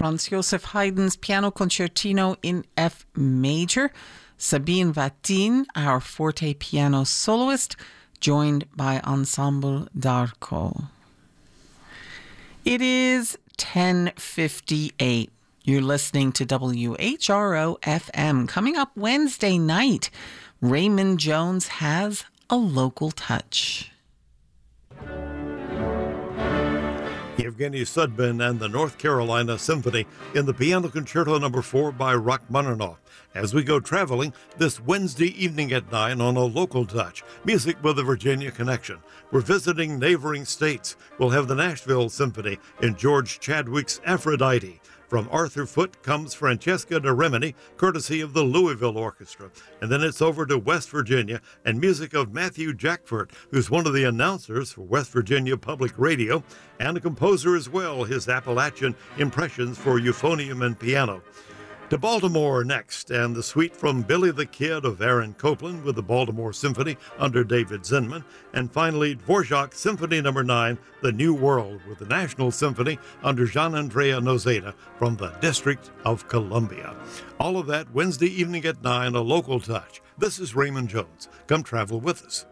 Franz Joseph Haydn's Piano Concertino in F major. Sabine Vatin, our forte piano soloist, joined by Ensemble d'Arco. It is 10:58. You're listening to WHRO FM. Coming up Wednesday night, Raymond Jones has a local touch. Yevgeny Sudbin and the North Carolina Symphony in the Piano Concerto No. 4 by Rachmaninoff. As we go traveling this Wednesday evening at 9 on A Local Touch, music with a Virginia connection. We're visiting neighboring states. We'll have the Nashville Symphony in George Chadwick's Aphrodite. From Arthur Foote comes Francesca da Rimini, courtesy of the Louisville Orchestra. And then it's over to West Virginia and music of Matthew Jackford, who's one of the announcers for West Virginia Public Radio and a composer as well, his Appalachian impressions for euphonium and piano. To Baltimore next, and the suite from Billy the Kid of Aaron Copland with the Baltimore Symphony under David Zinman. And finally, Dvorak Symphony No. 9, The New World, with the National Symphony under Gian-Andrea Nozeda from the District of Columbia. All of that Wednesday evening at 9, A Local Touch. This is Raymond Jones. Come travel with us.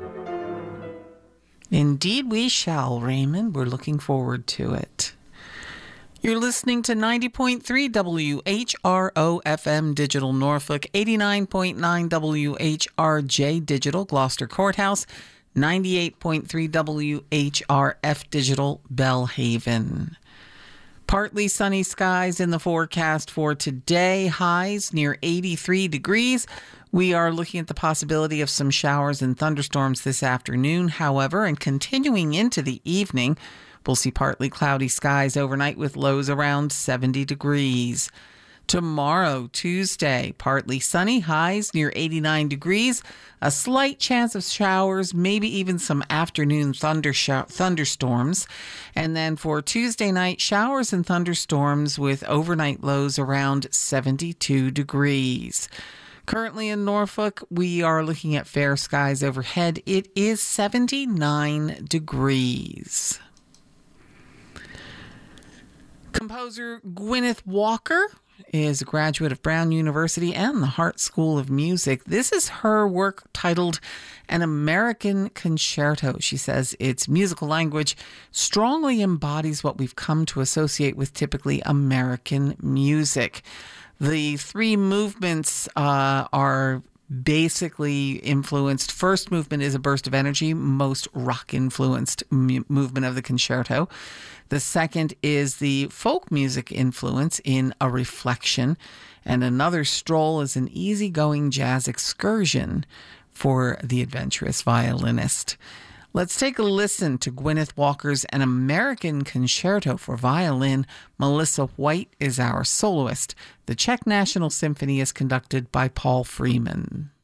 Indeed we shall, Raymond. We're looking forward to it. You're listening to 90.3 WHRO FM Digital Norfolk, 89.9 WHRJ Digital Gloucester Courthouse, 98.3 WHRF Digital Bellhaven. Partly sunny skies in the forecast for today, highs near 83 degrees. We are looking at the possibility of some showers and thunderstorms this afternoon, however, and continuing into the evening, we'll see partly cloudy skies overnight with lows around 70 degrees. Tomorrow, Tuesday, partly sunny, highs near 89 degrees. A slight chance of showers, maybe even some afternoon thunderstorms. And then for Tuesday night, showers and thunderstorms with overnight lows around 72 degrees. Currently in Norfolk, we are looking at fair skies overhead. It is 79 degrees. Composer Gwyneth Walker is a graduate of Brown University and the Hart School of Music. This is her work titled An American Concerto. She says its musical language strongly embodies what we've come to associate with typically American music. The three movements are basically influenced. First movement is a burst of energy, most rock-influenced movement of the concerto. The second is the folk music influence in a reflection. And another stroll is an easygoing jazz excursion for the adventurous violinist. Let's take a listen to Gwyneth Walker's An American Concerto for violin. Melissa White is our soloist. The Czech National Symphony is conducted by Paul Freeman.